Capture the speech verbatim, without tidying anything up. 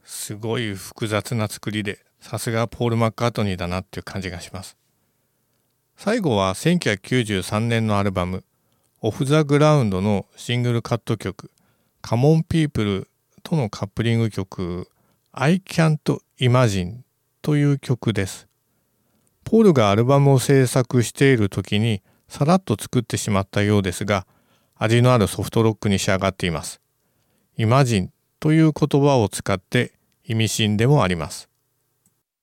すごい複雑な作りで、さすがポール・マッカートニーだなっていう感じがします。最後はせんきゅうひゃくきゅうじゅうさんねんのアルバムオフ・ザ・グラウンドのシングルカット曲カモン・ピープルとのカップリング曲 I Can't Imagine という曲です。ポールがアルバムを制作している時にさらっと作ってしまったようですが、味のあるソフトロックに仕上がっています。Imagine という言葉を使って意味深でもあります。